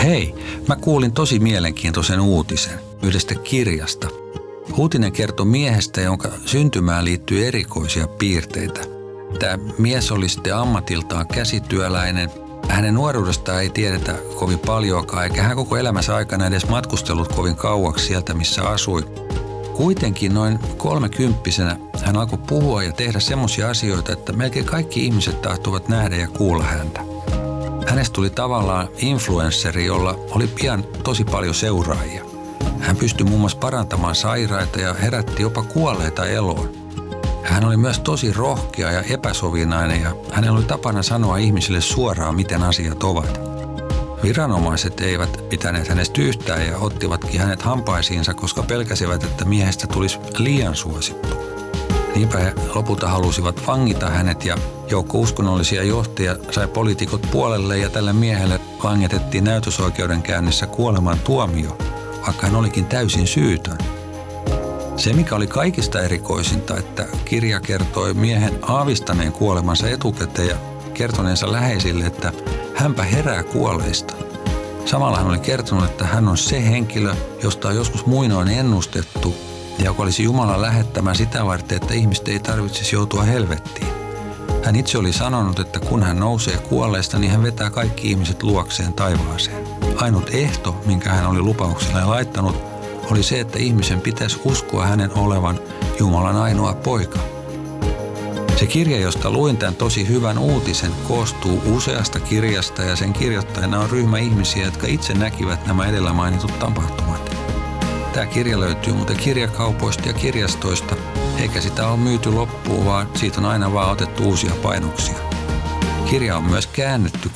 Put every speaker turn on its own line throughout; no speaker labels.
Hei, mä kuulin tosi mielenkiintoisen uutisen yhdestä kirjasta. Uutinen kertoi miehestä, jonka syntymään liittyy erikoisia piirteitä. Tämä mies oli sitten ammatiltaan käsityöläinen. Hänen nuoruudestaan ei tiedetä kovin paljoakaan, eikä hän koko elämänsä aikana edes matkustellut kovin kauaksi sieltä, missä asui. Kuitenkin noin 30-vuotiaana hän alkoi puhua ja tehdä semmoisia asioita, että melkein kaikki ihmiset tahtuvat nähdä ja kuulla häntä. Hänestä tuli tavallaan influensseri, jolla oli pian tosi paljon seuraajia. Hän pystyi muun muassa parantamaan sairaita ja herätti jopa kuolleita eloon. Hän oli myös tosi rohkea ja epäsovinainen ja hänellä oli tapana sanoa ihmisille suoraan, miten asiat ovat. Viranomaiset eivät pitäneet hänestä yhtään ja ottivatkin hänet hampaisiinsa, koska pelkäsivät, että miehestä tulisi liian suosittu. Niinpä he lopulta halusivat vangita hänet ja joukko uskonnollisia johtajia sai poliitikot puolelle ja tälle miehelle langetettiin näytösoikeudenkäynnissä kuoleman tuomio, vaikka hän olikin täysin syytön. Se, mikä oli kaikista erikoisinta, että kirja kertoi miehen aavistaneen kuolemansa etukäteen ja kertoneensa läheisille, että hänpä herää kuolleista. Samalla hän oli kertonut, että hän on se henkilö, josta on joskus muinoin ennustettu ja joka olisi Jumalan lähettämä sitä varten, että ihmiset ei tarvitsisi joutua helvettiin. Hän itse oli sanonut, että kun hän nousee kuolleista, niin hän vetää kaikki ihmiset luokseen taivaaseen. Ainut ehto, minkä hän oli lupaukselleen laittanut, oli se, että ihmisen pitäisi uskoa hänen olevan Jumalan ainoa poika. Se kirja, josta luin tämän tosi hyvän uutisen, koostuu useasta kirjasta ja sen kirjoittajana on ryhmä ihmisiä, jotka itse näkivät nämä edellä mainitut tapahtumat. Tämä kirja löytyy muuten kirjakaupoista ja kirjastoista, eikä sitä ole myyty loppuun, vaan siitä on aina vaan otettu uusia painoksia. Kirja on myös käännetty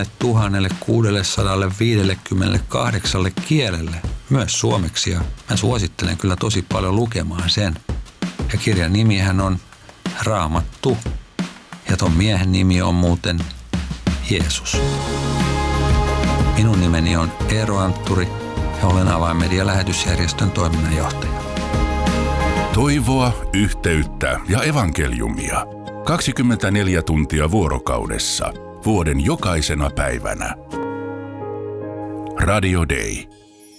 3658 kielelle, myös suomeksi, ja mä suosittelen kyllä tosi paljon lukemaan sen. Ja kirjan nimihän on Raamattu, ja ton miehen nimi on muuten Jeesus. Minun nimeni on Eero Antturi, ja olen Avainmedia-lähetysjärjestön toiminnanjohtaja.
Toivoa, yhteyttä ja evankeliumia. 24 tuntia vuorokaudessa, vuoden jokaisena päivänä. Radio Day.